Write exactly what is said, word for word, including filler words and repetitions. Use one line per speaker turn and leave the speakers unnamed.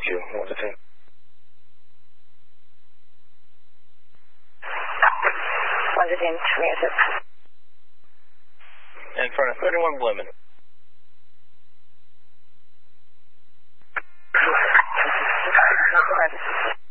you. One to ten.
One to ten, twenty-six.
In front of thirty-one Blumen.
Okay.